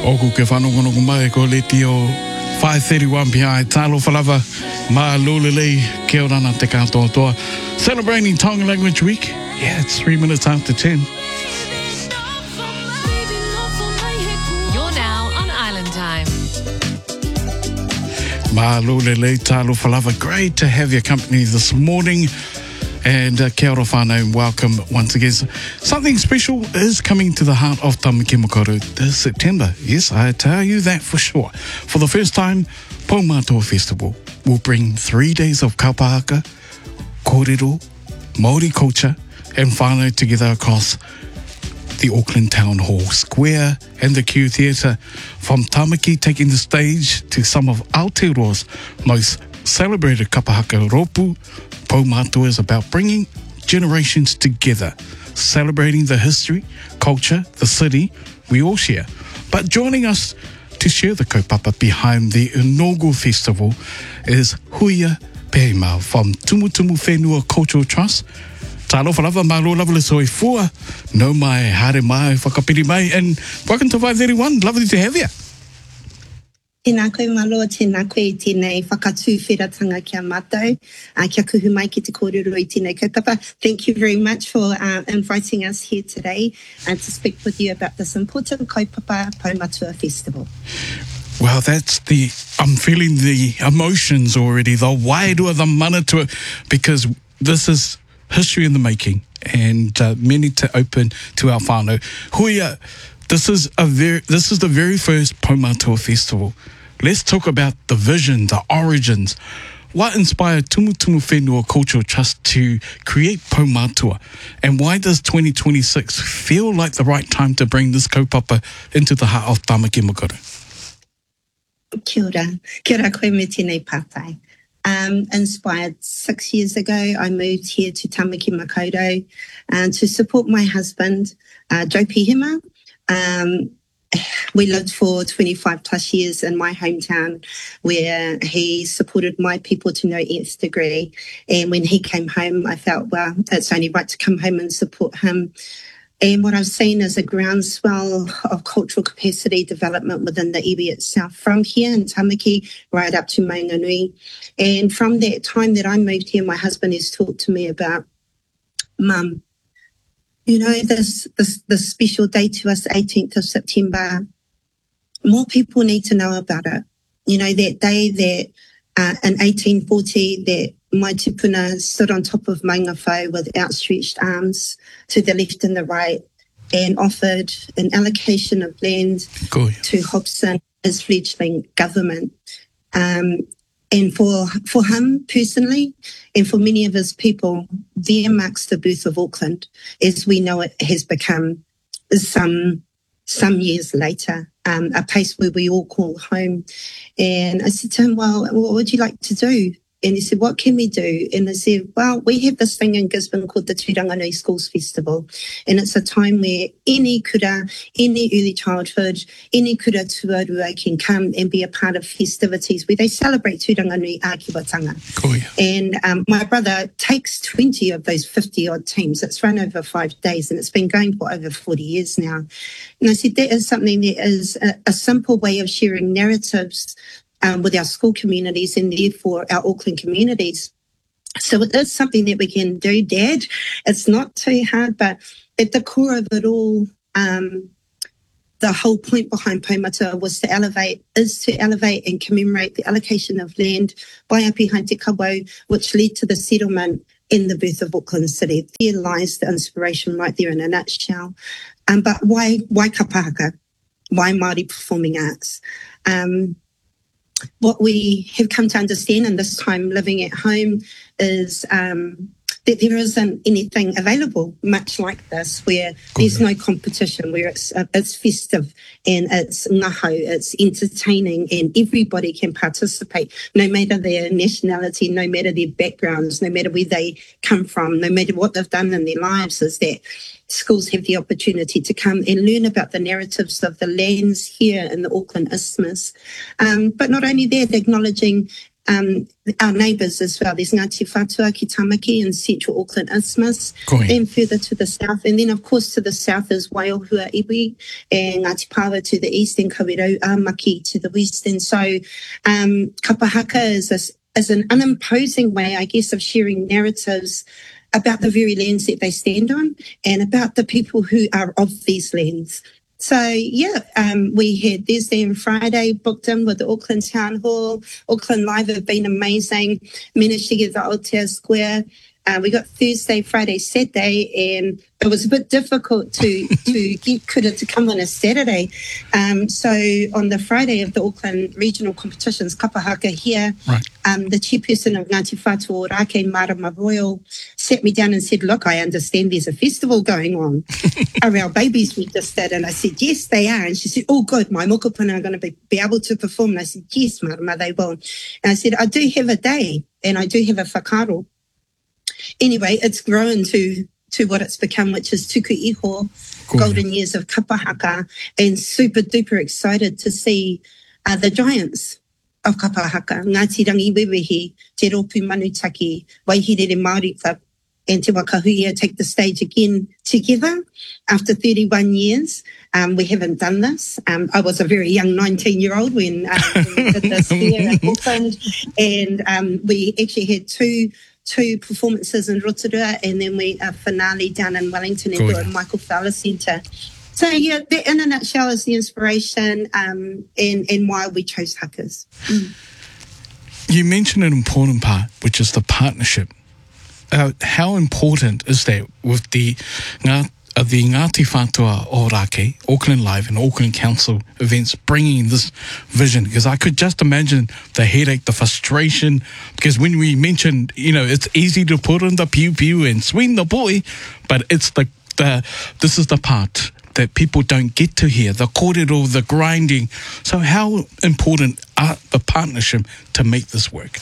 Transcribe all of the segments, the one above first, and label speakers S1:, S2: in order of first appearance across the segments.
S1: Oku ke whanongonongo mai ko le tio 5:31 pia talo whalawa ma lulelei ke orana te katoa toa. Celebrating Tonga Language Week. Yeah, it's 3 minutes after 10.
S2: You're now on Island Time.
S1: Ma lulelei talo whalawa. Great to have your company this morning. And kia ora whānau, and welcome once again. Something special is coming to the heart of Tamaki Makaurau this September. Yes, I tell you that for sure. For the first time, Paumatua Festival will bring 3 days of kaupahaka, kōrero, Māori culture and whānau together across the Auckland Town Hall Square and the Q Theatre. From Tamaki taking the stage to some of Aotearoa's most celebrated kapahaka ropu, Paumatua is about bringing generations together, celebrating the history, culture, the city we all share. But joining us to share the kaupapa behind the inaugural festival is Huia Peima from Tumutumu Whenua Cultural Trust. Talo whalawa, malo lovely soi fua, no mai, hare mai, whakapiri mai, and welcome to 531. Lovely to have you.
S3: Tēnā koe malo, tēnā koe I tēnei whakatūwhiratanga kia mātou, kia kuhu mai ki te kōrero I tēnei kaupapa. Thank you very much for inviting us here today to speak with you about this important kaupapa Paumatua Festival.
S1: Well, I'm feeling the emotions already, the wairua, the manatua, because this is history in the making and many to open to our whānau. Huia, this is the very first Paumatua Festival. Let's talk about the vision, the origins. What inspired Tumutumu Whenua Cultural Trust to create Paumatua? And why does 2026 feel like the right time to bring this kaupapa into the heart of Tamaki Makaurau?
S3: Kia ora. Kia ora koe me tēnei pātai. Inspired 6 years ago, I moved here to Tamaki Makaurau to support my husband, Joe Pihima. We lived for 25 plus years in my hometown where he supported my people to no nth degree. And when he came home, I felt, well, it's only right to come home and support him. And what I've seen is a groundswell of cultural capacity development within the iwi itself, from here in Tamaki right up to Mainganui. And from that time that I moved here, my husband has talked to me about, Mum, you know, this special day to us, 18th of September, more people need to know about it. You know, that day that in 1840 that my tupuna stood on top of Maungawhau with outstretched arms to the left and the right and offered an allocation of land to Hobson, his fledgling government. And for him personally, and for many of his people, there marks the birth of Auckland, as we know it has become some years later, a place where we all call home. And I said to him, well, what would you like to do? And he said, what can we do? And I said, well, we have this thing in Gisborne called the Turanganui Schools Festival. And it's a time where any kura, any early childhood, any kura tuarua can come and be a part of festivities where they celebrate Turanganui ākiwatanga.
S1: Oh, yeah.
S3: And my brother takes 20 of those 50-odd teams. It's run over 5 days and it's been going for over 40 years now. And I said, that is something that is a simple way of sharing narratives with our school communities and therefore our Auckland communities. So it is something that we can do, Dad. It's not too hard, but at the core of it all, the whole point behind Paumatua was to elevate and commemorate the allocation of land by Apihain Te Kawau, which led to the settlement in the birth of Auckland City. There lies the inspiration right there in a nutshell. But why kapahaka? Why Māori performing arts? What we have come to understand in this time living at home is that there isn't anything available much like this, where there's no competition, where it's festive and it's ngaho, it's entertaining and everybody can participate, no matter their nationality, no matter their backgrounds, no matter where they come from, no matter what they've done in their lives, is that schools have the opportunity to come and learn about the narratives of the lands here in the Auckland Isthmus. But not only that, acknowledging our neighbours as well. There's Ngāti Whātua ki Tamaki in central Auckland Isthmus,
S1: Koe.
S3: and further to the south. And then, of course, to the south is Waiohua Iwi, and Ngāti Pawa to the east, and Kawerau Maki to the west. And so kapahaka is an unimposing way, I guess, of sharing narratives about the very lands that they stand on and about the people who are of these lands. So, we had Thursday and Friday booked in with the Auckland Town Hall. Auckland Live have been amazing. Managed to get the Aotea Square. We got Thursday, Friday, Saturday, and it was a bit difficult to get Kura to come on a Saturday. So on the Friday of the Auckland Regional Competitions, kapahaka here,
S1: Right.
S3: the chairperson of Ngāti Whātua Ōrākei, Marama Royal, sat me down and said, look, I understand there's a festival going on. Are our babies registered? And I said, yes, they are. And she said, oh, good, my mokopuna are going to be able to perform. And I said, yes, Marama, they will. And I said, I do have a day, and I do have a whakaro. Anyway, it's grown to what it's become, which is Tuku Iho,
S1: Cool.
S3: Golden Years of Kapahaka, and super duper excited to see the giants of Kapahaka, Ngāti Rangi Wewehi, Te Ropu Manutaki, Waihirere Māori Club, and Te Wakahuia take the stage again together after 31 years. We haven't done this. I was a very young 19-year-old when we did this here in Auckland, and we actually had two performances in Rotorua, and then a finale down in Wellington and at Michael Fowler Centre. So, yeah, that in a nutshell is the inspiration and why we chose hakas.
S1: You mentioned an important part, which is the partnership. How important is that with the Ngāti Whātua Ōrākei, Auckland Live and Auckland Council events bringing this vision? Because I could just imagine the headache, the frustration, because when we mentioned, it's easy to put on the pew and swing the boy, but it's this is the part that people don't get to hear, the kōrero, the grinding. So how important are the partnership to make this work?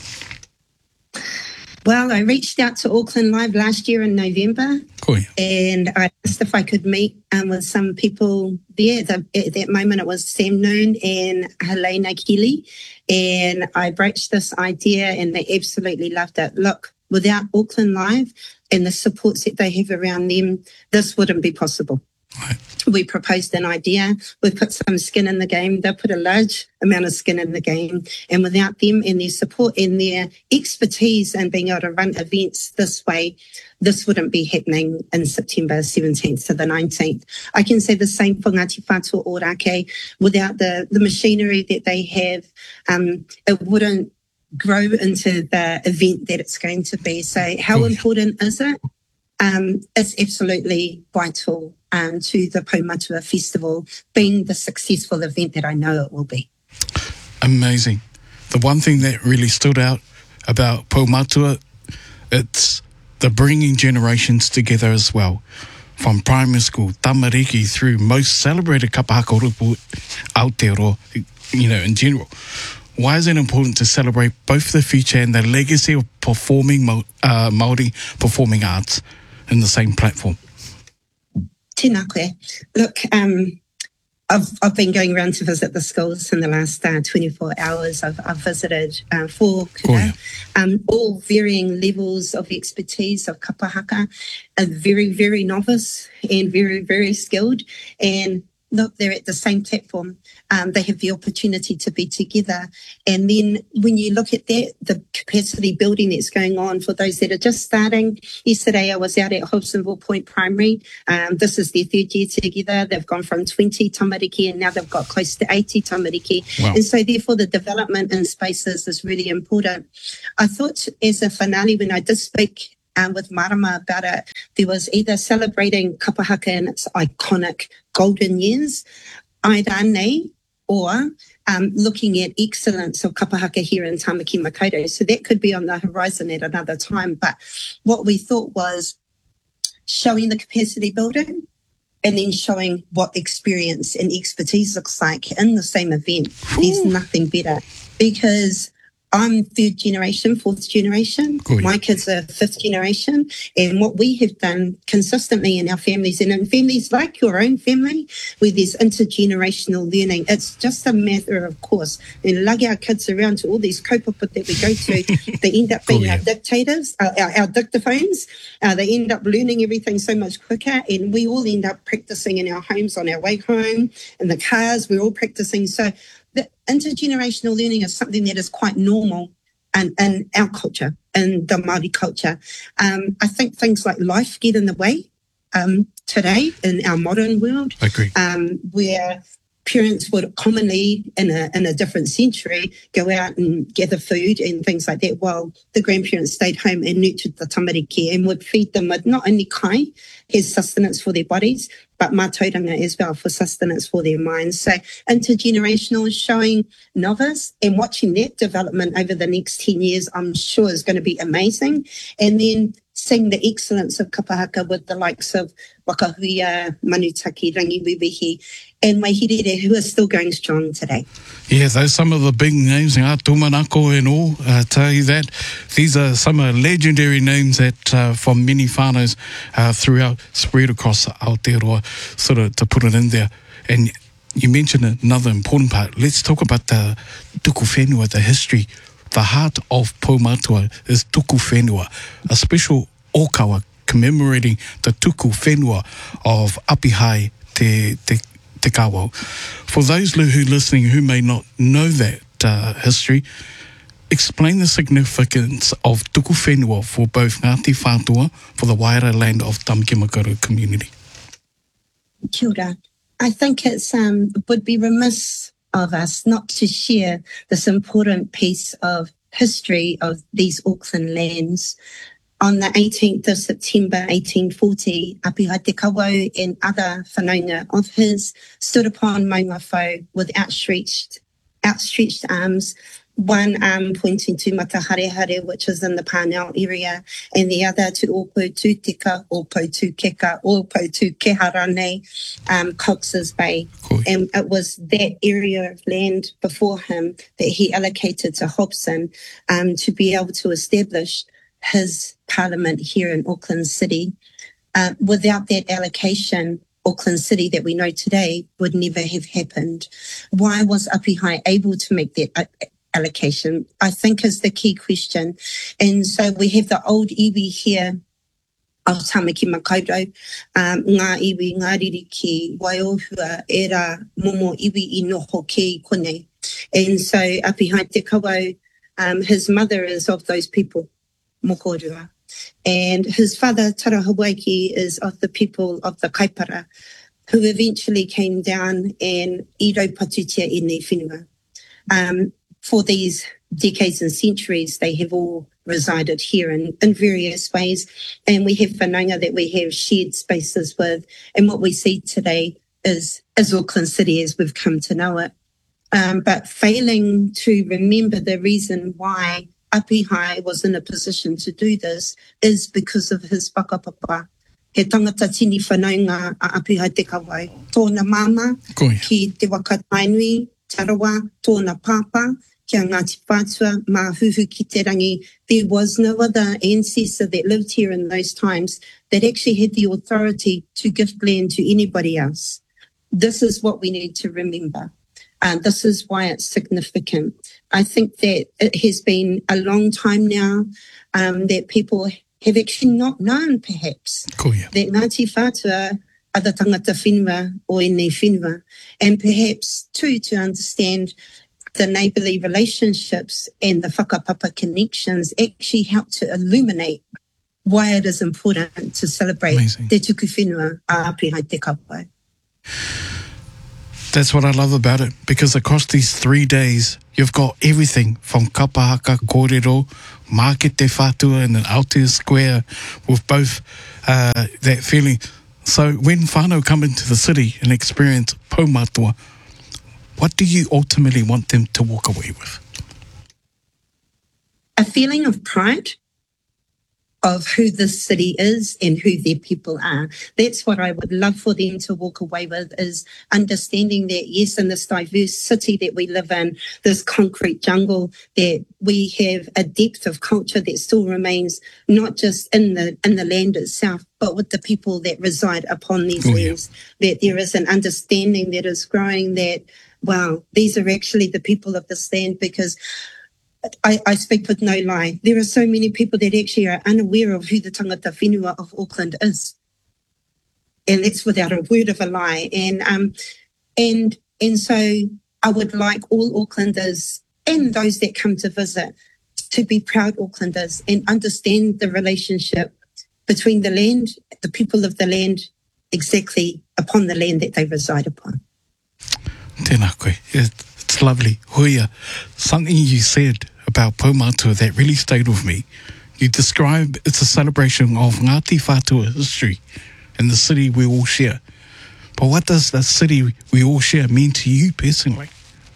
S3: Well, I reached out to Auckland Live last year in November, and I asked if I could meet with some people there. At that moment, it was Sam Noon and Helena Keeley, and I broached this idea, and they absolutely loved it. Look, without Auckland Live and the supports that they have around them, this wouldn't be possible.
S1: Right.
S3: We proposed an idea. We put some skin in the game. They put a large amount of skin in the game. And without them and their support and their expertise and being able to run events this way, this wouldn't be happening in September 17th to the 19th. I can say the same for Ngāti Whātua Ōrākei. Without the machinery that they have, it wouldn't grow into the event that it's going to be. So how important is it? It's absolutely vital to the Paumatua Festival being the successful event that I know it will be.
S1: Amazing. The one thing that really stood out about Paumatua, it's the bringing generations together as well. From primary school, tamariki, through most celebrated kapahaka urupu Aotearoa, in general. Why is it important to celebrate both the future and the legacy of performing Māori performing arts in the same platform?
S3: Tēnā koe. Look, I've been going around to visit the schools in the last 24 hours. I've visited 4 kura, all varying levels of expertise of kapahaka, very, very novice and very, very skilled. And look, they're at the same platform. They have the opportunity to be together. And then when you look at that, the capacity building that's going on for those that are just starting. Yesterday, I was out at Hobsonville Point Primary. This is their 3rd year together. They've gone from 20 tamariki and now they've got close to 80 tamariki. Wow. And so therefore the development in spaces is really important. I thought as a finale, when I did speak with Marama about it, there was either celebrating kapahaka in its iconic golden years, airane, or looking at excellence of kapahaka here in Tamaki Makaurau. So that could be on the horizon at another time. But what we thought was showing the capacity building and then showing what experience and expertise looks like in the same event. There's nothing better, because I'm third generation, fourth generation.
S1: Cool.
S3: My kids are fifth generation. And what we have done consistently in our families and in families like your own family, where there's intergenerational learning, it's just a matter of course. And lug our kids around to all these kaupapa that we go to, they end up being our dictators, our dictaphones. They end up learning everything so much quicker. And we all end up practicing in our homes on our way home, in the cars, we're all practicing. So the intergenerational learning is something that is quite normal in our culture, in the Māori culture. I think things like life get in the way today in our modern world.
S1: I agree.
S3: Where parents would commonly, in a different century, go out and gather food and things like that, while the grandparents stayed home and nurtured the tamariki and would feed them with not only kai, as sustenance for their bodies, but mātauranga as well for sustenance for their minds. So intergenerational, showing novice and watching that development over the next 10 years, I'm sure is going to be amazing. And then seeing the excellence of kapahaka with the likes of Wakahuia, Manutaki, Rangiwewehi, and Maihirere, who are still going strong today.
S1: Yeah, those some of the big names, Tumanako and all, tell you that. These are some legendary names that from many whānaus throughout, spread across Aotearoa, sort of to put it in there. And you mentioned another important part. Let's talk about the tuku whenua, the history. The heart of Poumatua is tuku whenua, a special ōkawa commemorating the tuku whenua of Apihai Te Kawo. For those who are listening who may not know that history, explain the significance of tuku whenua for both Ngāti Whātua, for the Waira land of Tamaki Makaurau community.
S3: Kia ora. I think it's would be remiss of us not to share this important piece of history of these Auckland lands. On the 18th of September 1840, Apihai Te Kawo and other whanaunga of his stood upon Maungawhau with outstretched arms, one arm pointing to Mataharehare, which is in the Parnell area, and the other to Ōpou Tūteka, Ōpou Tūkeka, Ōpou Tūkeharane, Cox's Bay.
S1: Cool.
S3: And it was that area of land before him that he allocated to Hobson to be able to establish his parliament here in Auckland City. Without that allocation, Auckland City that we know today would never have happened. Why was Apihai able to make that allocation, I think, is the key question. And so we have the old iwi here of Tamaki Makaurau, ngā iwi, ngā riri ki Waiohua, era momo iwi I noho ki kone. And so Apihai Te Kawo, his mother is of those people, Mokorua. And his father, Tara Hawaiki, is of the people of the Kaipara, who eventually came down and I raupatutia I nei whenua. For these decades and centuries, they have all resided here in various ways. And we have whanaunga that we have shared spaces with. And what we see today is Auckland City as we've come to know it. But failing to remember the reason why Apihai was in a position to do this is because of his whakapapa. He tangata tini whanaunga a Apihai Te Kawo. Tōna mama, ki te wakatainui, tarawa, tōna papa, kia Ngāti Whātua, mā huhu ki te rangi. There was no other ancestor that lived here in those times that actually had the authority to gift land to anybody else. This is what we need to remember. This is why it's significant. I think that it has been a long time now that people have actually not known, perhaps, that Ngāti Whātua are the tangata whenua o I nei whenua. And perhaps, too, to understand the neighbourly relationships and the whakapapa connections actually help to illuminate why it is important to celebrate Te tuku whenua a Apihai Te Kawo.
S1: That's what I love about it, because across these 3 days, you've got everything from kapahaka, kōrero, Market Te Whātua, and then Aotea Square, with both that feeling. So when whānau come into the city and experience Poumatua, what do you ultimately want them to walk away with?
S3: A feeling of pride, of who this city is and who their people are. That's what I would love for them to walk away with, is understanding that, yes, in this diverse city that we live in, this concrete jungle, that we have a depth of culture that still remains not just in the land itself, but with the people that reside upon these lands, that there is an understanding that is growing that, wow, these are actually the people of this land, because I speak with no lie. There are so many people that actually are unaware of who the tangata whenua of Auckland is. And that's without a word of a lie. And so I would like all Aucklanders and those that come to visit to be proud Aucklanders and understand the relationship between the land, the people of the land, exactly upon the land that they reside upon.
S1: Tēnā koe. It's lovely. Hoia, something you said about Paumatua that really stayed with me. You describe it's a celebration of Ngāti Whātua history and the city we all share. But what does the city we all share mean to you personally?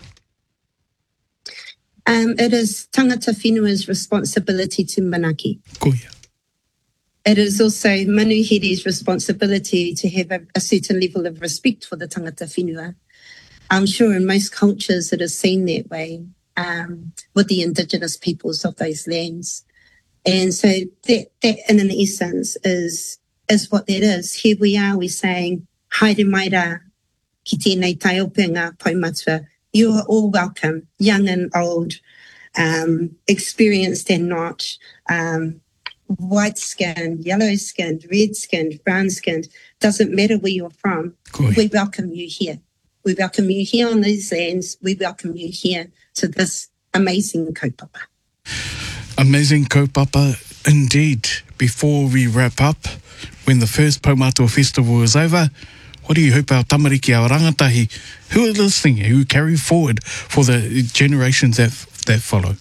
S3: It is tangata whenua's responsibility to manaki.
S1: Koia.
S3: It is also manuhiri's responsibility to have a certain level of respect for the tangata whenua. I'm sure in most cultures it is seen that way with the indigenous peoples of those lands. And so that in an essence is what that is. Here we are, we're saying, haere mai rā, ki tēnei taiopenga Paumatua. You are all welcome, young and old, experienced and not, white-skinned, yellow-skinned, red-skinned, brown-skinned. Doesn't matter where you're from.
S1: Cool.
S3: We welcome you here. We welcome you here on these lands. We welcome you here to this amazing kaupapa.
S1: Amazing kaupapa indeed. Before we wrap up, when the first Paumatua Festival is over, what do you hope our tamariki, our rangatahi, who are listening, who carry forward for the generations that follow?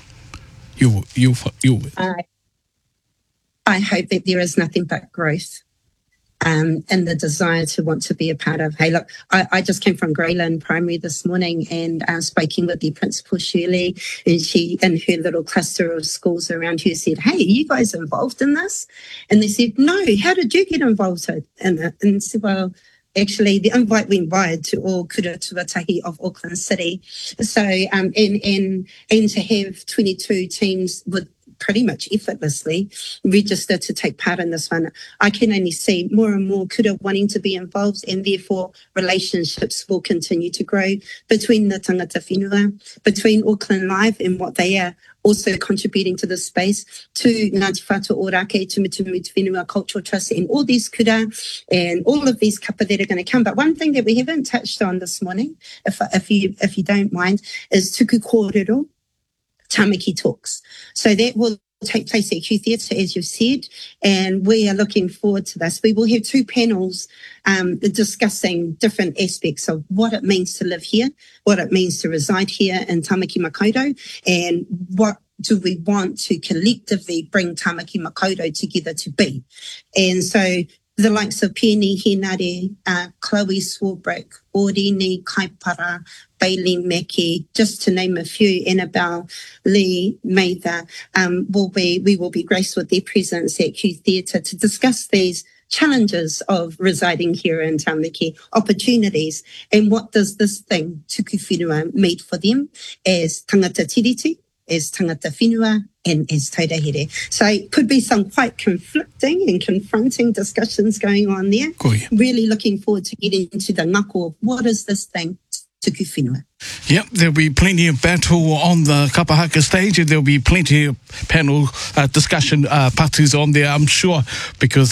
S3: I hope that there is nothing but growth. And the desire to want to be a part of. Hey, look, I just came from Greyland Primary this morning and speaking with the principal, Shirley, and she and her little cluster of schools around here said, hey, are you guys involved in this? And they said, no, how did you get involved in it? And I said, well, actually, the invite went wide to all kura tuatahi of Auckland City. So, and to have 22 teams with pretty much effortlessly register to take part in this one. I can only see more and more kura wanting to be involved, and therefore relationships will continue to grow between the tangata whenua, between Auckland Live and what they are also contributing to this space, to Ngāti Whātua Ōrākei, to Mitumutu Whenua Cultural Trust, and all these kura and all of these kapa that are going to come. But one thing that we haven't touched on this morning, if you don't mind, is tuku kōrero, Tamaki Talks. So that will take place at Q Theatre, as you've said, and we are looking forward to this. We will have two panels discussing different aspects of what it means to live here, what it means to reside here in Tamaki Makaurau, and what do we want to collectively bring Tamaki Makaurau together to be. And so the likes of Peony Henare, Chloe Swarbrick, Orini Kaipara, Bailey Mackey, just to name a few, Annabelle Lee Mather, we will be graced with their presence at Q Theatre to discuss these challenges of residing here in Tamaki, opportunities, and what does this thing, tuku whenua, mean for them as tangata tiriti, as tangata whenua, and as taurahere. So it could be some quite conflicting and confronting discussions going on there.
S1: Koia.
S3: Really looking forward to getting into the ngako of what is this thing, tuku whenua.
S1: Yep, there'll be plenty of battle on the kapahaka stage, and there'll be plenty of panel discussion patus on there, I'm sure, because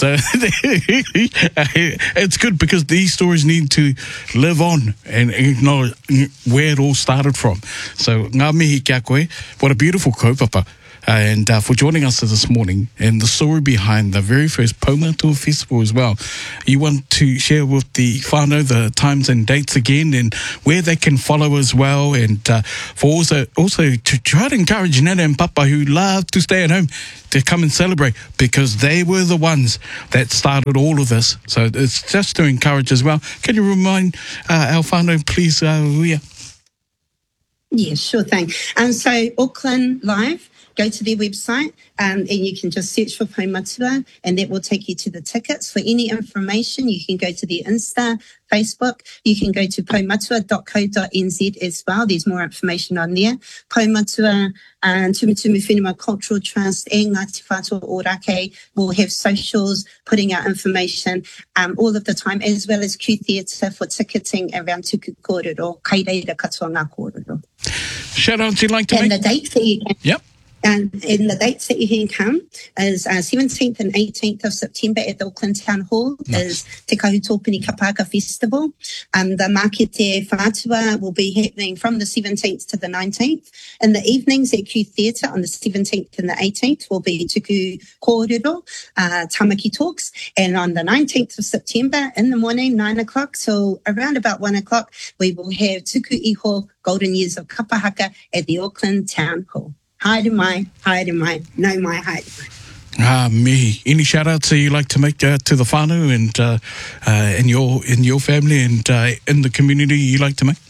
S1: it's good because these stories need to live on and acknowledge where it all started from. So, ngā mihi kia koe, what a beautiful kaupapa. And for joining us this morning and the story behind the very first Paumatua Festival as well. You want to share with the whānau the times and dates again and where they can follow as well, and for also to try to encourage Nana and Papa who love to stay at home to come and celebrate, because they were the ones that started all of this. So it's just to encourage as well. Can you remind our whānau, please, Huia?
S3: Yeah, sure thing. So Auckland Live go to their website and you can just search for Paumatua, and that will take you to the tickets. For any information, you can go to their Insta, Facebook. You can go to paumatua.co.nz as well. There's more information on there. Paumatua and Tumutumu Whenua Cultural Trust and Ngāti Whātua Ōrākei will have socials putting out information all of the time, as well as Q Theatre for ticketing around Tuku Kōrero, Kaireira Katoa Ngā Kōrero.
S1: Shout out you'd like to
S3: and
S1: make?
S3: The dates that you can,
S1: Yep.
S3: And the dates that you can come is 17th and 18th of September at the Auckland Town Hall. Is Te Kahutopuni Kapaka Festival. The Mākete Whātua will be happening from the 17th to the 19th. In the evenings at Q Theatre on the 17th and the 18th will be Tuku Kōrero, Tamaki Talks. And on the 19th of September in the morning, 9 o'clock till around about 1 o'clock, we will have Tuku Iho Golden Years of Kapahaka at the Auckland Town Hall. Haere mai, no mai, haere mai.
S1: Me. Any shout outs that you like to make to the whānau and in your family and in the community you like to make?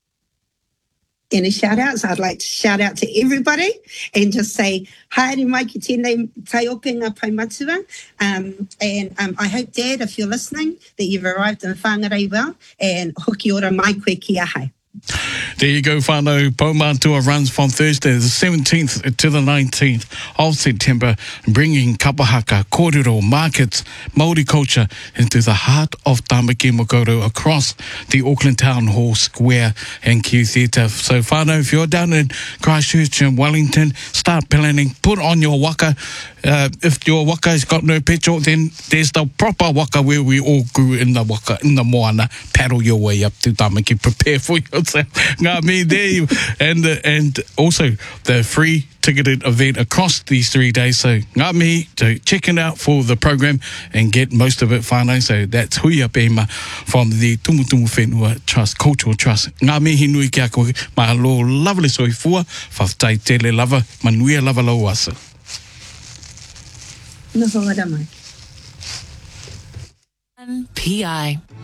S3: Any shout outs? I'd like to shout out to everybody and just say haere mai ki tēnei tai openga Paumatua. And I hope, Dad, if you're listening, that you've arrived in Whangarei well, and hoki ora mai koe ki ahai.
S1: There you go, whānau. Paumatua runs from Thursday the 17th to the 19th of September, bringing kapahaka, kōrero, markets, Māori culture into the heart of Tāmaki Makaurau across the Auckland Town Hall Square and Q Theatre. So whānau, if you're down in Christchurch and Wellington, start planning, put on your waka. If your waka's got no petrol, then there's the proper waka where we all grew in the waka, in the moana. Paddle your way up to Tāmaki, prepare for yourself. Ngā me there you, and also the free ticketed event across these 3 days. So ngā me to check it out for the program and get most of it whānau. So that's Huia Pēma from the Tumutumu Whenua Trust, Cultural Trust. Ngā me he nui kia koe, mahalo lovely soifua, whawhtai tele lava, manuia lava lau asa.
S3: Noho ora mai.
S2: PI.